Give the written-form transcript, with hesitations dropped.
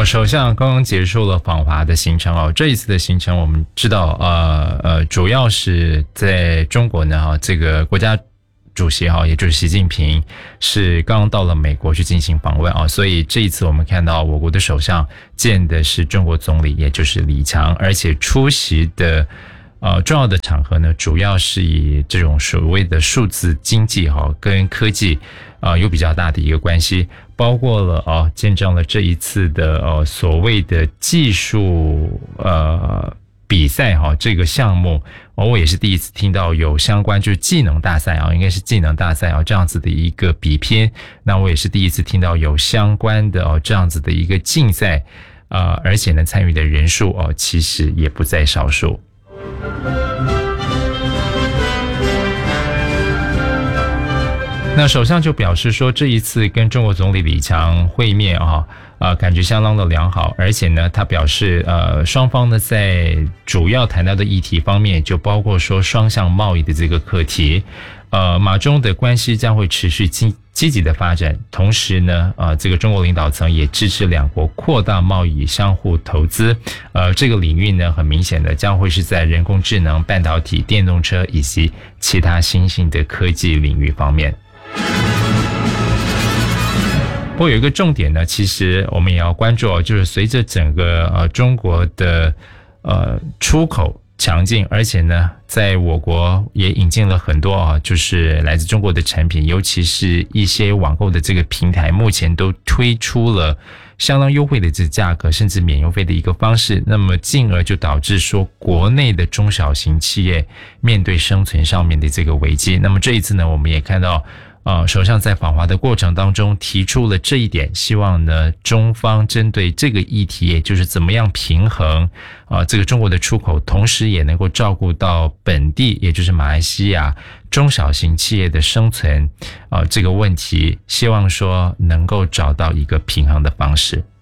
首相刚刚结束了访华的行程哦，这一次的行程我们知道主要是在中国呢这个国家主席也就是习近平是刚刚到了美国去进行访问所以这一次我们看到我国的首相见的是中国总理，也就是李强，而且出席的重要的场合呢，主要是以这种所谓的数字经济跟科技有比较大的一个关系，包括了见证了这一次的所谓的技术比赛这个项目我也是第一次听到有相关就是技能大赛应该是技能大赛这样子的一个比拼，那我也是第一次听到有相关的这样子的一个竞赛而且呢参与的人数其实也不在少数。那首相就表示说，这一次跟中国总理李强会面感觉相当的良好，而且呢他表示双方呢在主要谈到的议题方面，就包括说双向贸易的这个课题，马中的关系将会持续积极的发展，同时呢这个中国领导层也支持两国扩大贸易相互投资，这个领域呢很明显的将会是在人工智能、半导体、电动车以及其他新兴的科技领域方面。不过有一个重点呢，其实我们也要关注就是随着整个中国的出口强劲，而且呢在我国也引进了很多就是来自中国的产品，尤其是一些网购的这个平台目前都推出了相当优惠的这个价格，甚至免邮费的一个方式，那么进而就导致说国内的中小型企业面对生存上面的这个危机。那么这一次呢我们也看到首相在访华的过程当中提出了这一点，希望呢中方针对这个议题，也就是怎么样平衡这个中国的出口，同时也能够照顾到本地也就是马来西亚中小型企业的生存这个问题，希望说能够找到一个平衡的方式。